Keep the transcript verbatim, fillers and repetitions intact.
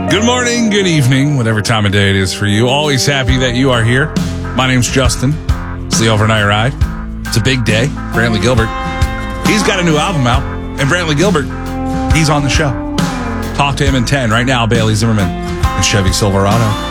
Good morning, good evening, whatever time of day it is for you. Always happy that you are here. My name's Justin. It's the Overnight Ride. It's a big day. Brantley Gilbert, he's got a new album out. And Brantley Gilbert, he's on the show. Talk to him in ten. Right now, Bailey Zimmerman and Chevy Silverado.